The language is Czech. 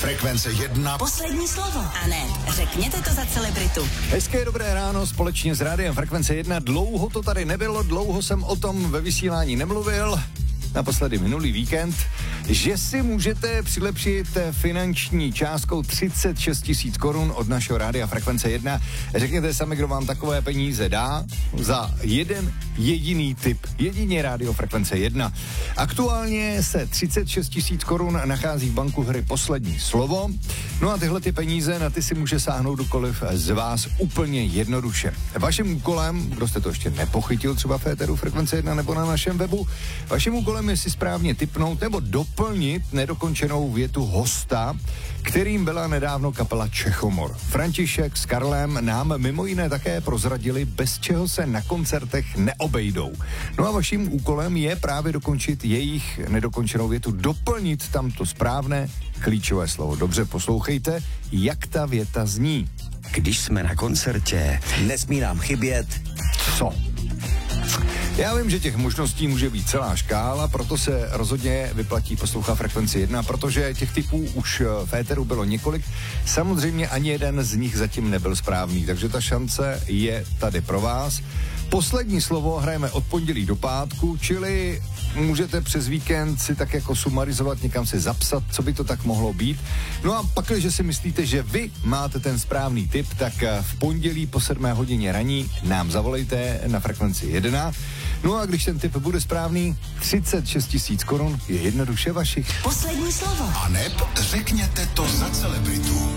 Frekvence 1. Poslední slovo. A ne, řekněte to za celebritu. Hezké dobré ráno společně s Rádiem Frekvence 1. Dlouho to tady nebylo, dlouho jsem o tom ve vysílání nemluvil. Naposledy minulý víkend, že si můžete přilepšit finanční částkou 36 000 korun od našeho Rádia Frekvence 1. Řekněte sami, kdo vám takové peníze dá za jeden jediný tip. Jedině Rádio Frekvence 1. Aktuálně se 36 000 korun nachází v banku hry Poslední slovo. No a tyhle ty peníze, na ty si může sáhnout kdokoliv z vás úplně jednoduše. Vaším úkolem, kdo jste to ještě nepochytil třeba v éteru Frekvence 1 nebo na našem webu, vaším úkolem je si správně tipnout nebo doplnit nedokončenou větu hosta, kterým byla nedávno kapela Čechomor. František s Karlem nám mimo jiné také prozradili, bez čeho se na koncertech neobejdou. No a vaším úkolem je právě dokončit jejich nedokončenou větu, doplnit tam to správné klíčové slovo. Dobře poslouchejte, jak ta věta zní. Když jsme na koncertě, nesmí nám chybět. Co? Já vím, že těch možností může být celá škála, proto se rozhodně vyplatí poslouchat Frekvenci 1, protože těch typů už v éteru bylo několik. Samozřejmě ani jeden z nich zatím nebyl správný, takže ta šance je tady pro vás. Poslední slovo hrajeme od pondělí do pátku, čili můžete přes víkend si tak jako sumarizovat, někam si zapsat, co by to tak mohlo být. No a pak, když si myslíte, že vy máte ten správný tip, tak v pondělí po 7 hodině raní nám zavolejte na Frekvenci 1. No a když ten tip bude správný, 36 000 korun je jednoduše vašich. Poslední slovo. A neb řekněte to za celebritu.